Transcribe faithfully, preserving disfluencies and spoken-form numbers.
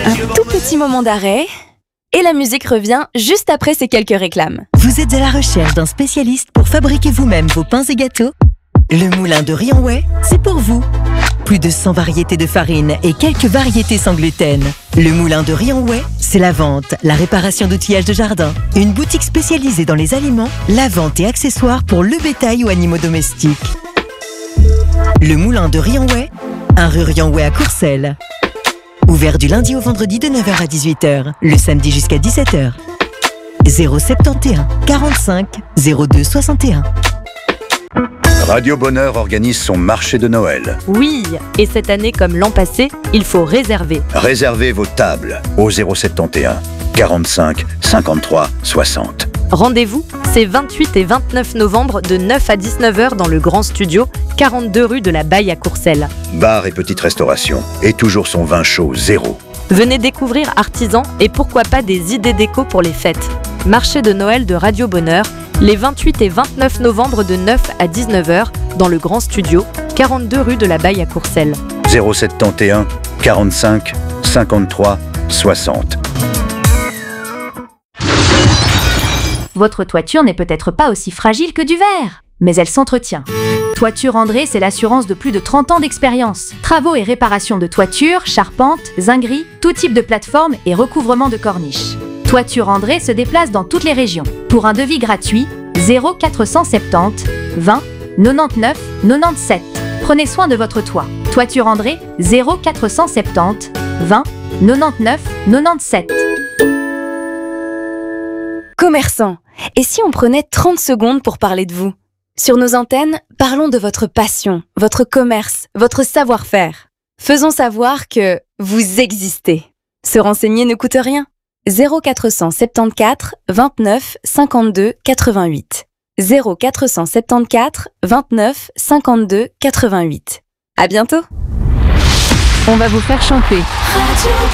Un tout petit moment d'arrêt et la musique revient juste après ces quelques réclames. Vous êtes à la recherche d'un spécialiste pour fabriquer vous-même vos pains et gâteaux? Le moulin de Rianway, c'est pour vous. Plus de cent variétés de farine et quelques variétés sans gluten. Le moulin de Rianway, c'est la vente, la réparation d'outillage de jardin. Une boutique spécialisée dans les aliments, la vente et accessoires pour le bétail ou animaux domestiques. Le moulin de Rianway, un rue Rianway à Courcelles. Ouvert du lundi au vendredi de neuf heures à dix-huit heures, le samedi jusqu'à dix-sept heures. zéro sept un quarante-cinq zéro deux soixante et un. Radio Bonheur organise son marché de Noël. Oui, et cette année comme l'an passé, il faut réserver. Réservez vos tables au zéro sept un quarante-cinq cinquante-trois soixante. Rendez-vous, c'est vingt-huit et vingt-neuf novembre de neuf à dix-neuf heures dans le Grand Studio, quarante-deux rue de la Baille à Courcelles. Bar et petite restauration, et toujours son vin chaud zéro. Venez découvrir artisans et pourquoi pas des idées déco pour les fêtes. Marché de Noël de Radio Bonheur, les vingt-huit et vingt-neuf novembre de neuf à dix-neuf heures dans le Grand Studio, quarante-deux rue de la Baille à Courcelles. zéro sept un quarante-cinq cinquante-trois soixante. Votre toiture n'est peut-être pas aussi fragile que du verre, mais elle s'entretient. Toiture André, c'est l'assurance de plus de trente ans d'expérience. Travaux et réparations de toiture, charpentes, zingueries, tout type de plateforme et recouvrement de corniche. Toiture André se déplace dans toutes les régions. Pour un devis gratuit, zéro quatre cent soixante-dix vingt quatre-vingt-neuf quatre-vingt-dix-sept. Prenez soin de votre toit. Toiture André, zéro quatre cent soixante-dix vingt quatre-vingt-neuf quatre-vingt-dix-sept. Commerçants, et si on prenait trente secondes pour parler de vous? Sur nos antennes, parlons de votre passion, votre commerce, votre savoir-faire. Faisons savoir que vous existez. Se renseigner ne coûte rien. zéro quatre cent soixante-quatorze vingt-neuf cinquante-deux quatre-vingt-huit. zéro quatre cent soixante-quatorze vingt-neuf cinquante-deux quatre-vingt-huit. À bientôt. On va vous faire chanter. Radio